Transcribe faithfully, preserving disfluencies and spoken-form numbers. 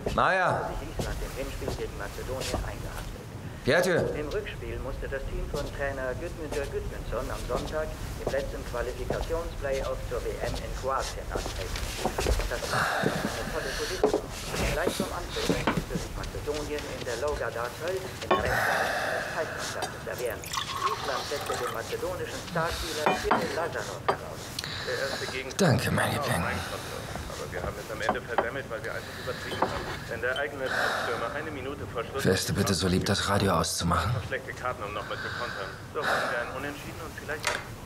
Rückspiel Maja. hatte sich Island im Hinspiel gegen Mazedonien eingehandelt. Pjatje. Im Rückspiel musste das Team von Trainer Gudmundur Gudmundsson am Sonntag im letzten Qualifikationsplayoff zur W M in Kroatien antreten. Das war eine tolle Position. Gleich zum Anpfiff musste sich Mazedonien in der Laugarda-Höll in der Rechtsseite eines Zeitkontaktes erwehren. Island setzte den mazedonischen Starspieler Cyril Lazarov heraus. Der erste Gegenstand Danke, mein Liebling. Aber wir haben es am Ende versemmelt, weil wir einfach übertrieben haben. Wenn der eigene Topstürmer eine Minute vor Schluss... Wärst du bitte so lieb, das Radio auszumachen? Schlechte Karten, um nochmal zu kontern. So haben wir ein Unentschieden und vielleicht...